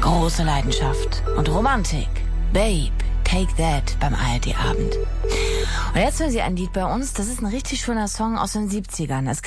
Große Leidenschaft und Romantik. Babe, Take That beim ARD-Abend. Und jetzt hören Sie ein Lied bei uns, das ist ein richtig schöner Song aus den 70ern.